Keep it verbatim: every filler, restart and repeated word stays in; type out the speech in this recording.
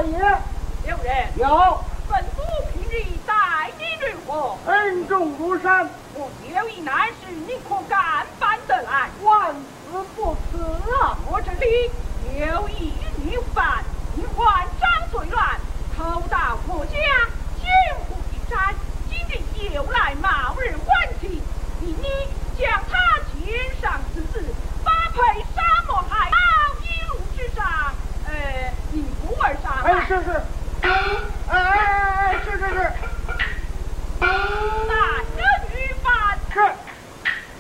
爷。 有人有。 本府平日待你如何？ 恩重如山。 我有一难事，你可敢办得来？ 万死不辞啊！ 我这里